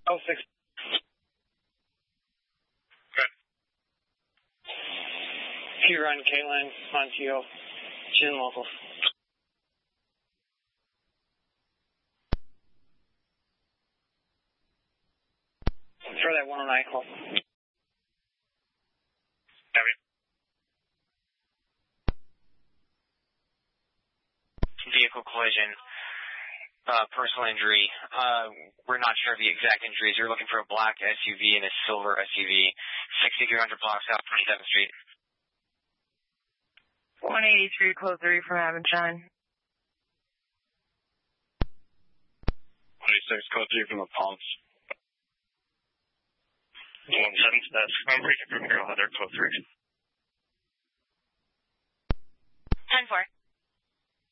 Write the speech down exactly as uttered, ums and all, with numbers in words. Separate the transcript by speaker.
Speaker 1: Oh, six.
Speaker 2: Good.
Speaker 1: P-Run, K-Line, Monteo, Chin locals. For that one oh nine call.
Speaker 2: Heavy.
Speaker 3: Vehicle collision, uh, personal injury. Uh, we're not sure of the exact injuries. You're looking for a black S U V and a silver S U V. sixty-three hundred blocks out, twenty-seventh Street.
Speaker 4: one eighty-three, code three from Aventine.
Speaker 2: one eighty-six, code three from the Palms. one seven, that's I'm breaking from Arrowhead, code three.
Speaker 5: ten four.